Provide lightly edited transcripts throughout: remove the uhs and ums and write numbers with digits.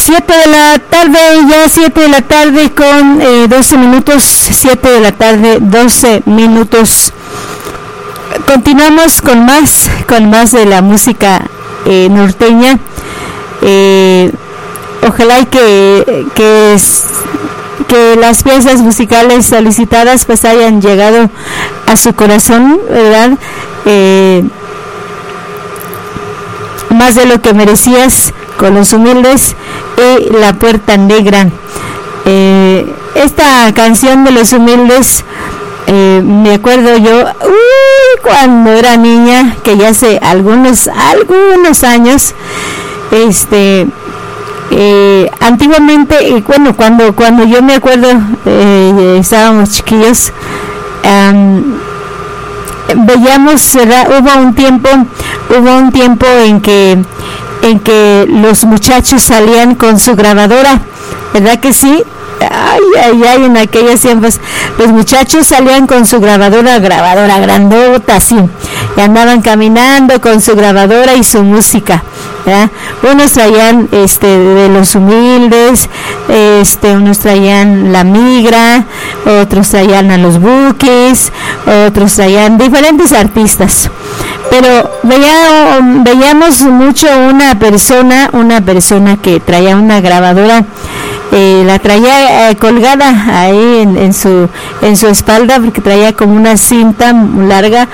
7 de la tarde, ya 7 de la tarde con 12 minutos, 7 de la tarde, 12 minutos. Continuamos con más de la música norteña. Ojalá y que las piezas musicales solicitadas pues hayan llegado a su corazón, ¿verdad? Más de lo que merecías, con Los Humildes y La Puerta Negra. Esta canción de Los Humildes, me acuerdo yo cuando era niña, que ya hace algunos años, antiguamente, y bueno, cuando yo me acuerdo, estábamos chiquillos, veíamos, ¿verdad? Hubo un tiempo en que los muchachos salían con su grabadora, ¿verdad que sí? Ay, en aquellos tiempos los muchachos salían con su grabadora grandota así, y andaban caminando con su grabadora y su música, ¿verdad? Unos traían de Los Humildes, unos traían La Migra, otros traían a Los Bukis, otros traían diferentes artistas, pero veíamos mucho una persona que traía una grabadora, la traía colgada ahí en su espalda, porque traía como una cinta larga,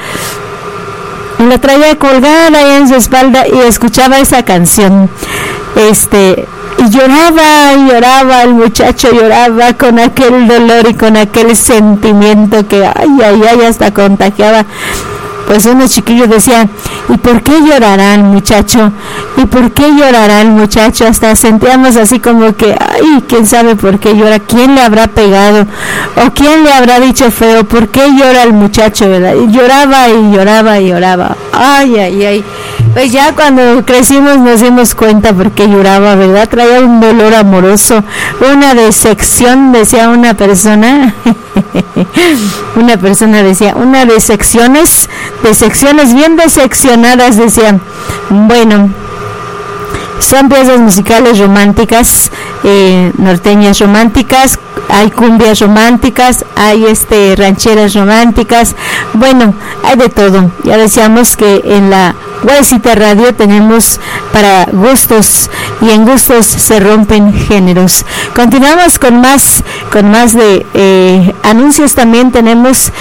y la traía colgada ahí en su espalda, y escuchaba esa canción, y lloraba, el muchacho lloraba con aquel dolor y con aquel sentimiento que hasta contagiaba. Pues unos chiquillos decían, ¿y por qué llorará el muchacho? ¿Y por qué llorará el muchacho? Hasta sentíamos así como que, quién sabe por qué llora, quién le habrá pegado, o quién le habrá dicho feo, ¿por qué llora el muchacho, verdad? Y lloraba. Pues ya cuando crecimos nos dimos cuenta por qué lloraba, ¿verdad? Traía un dolor amoroso, una decepción, decía una persona. Una persona decía, una decepciones bien decepcionadas, decía. Bueno, son piezas musicales románticas, norteñas románticas, hay cumbias románticas, hay rancheras románticas, bueno, hay de todo. Ya decíamos que en la Huesita Radio tenemos para gustos, y en gustos se rompen géneros. Continuamos con más de anuncios. También tenemos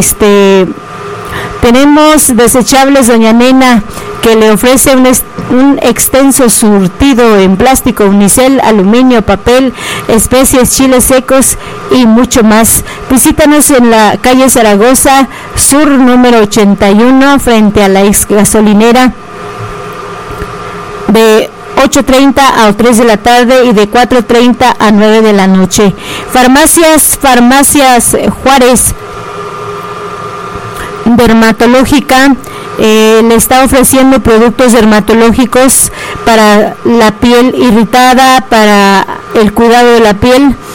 Desechables Doña Nena, que le ofrece un extenso surtido en plástico, unicel, aluminio, papel, especies, chiles secos y mucho más. Visítanos en la calle Zaragoza Sur, número 81, frente a la ex gasolinera, de 8:30 a 3 de la tarde y de 4:30 a 9 de la noche. Farmacias Juárez Dermatológica le está ofreciendo productos dermatológicos para la piel irritada, para el cuidado de la piel.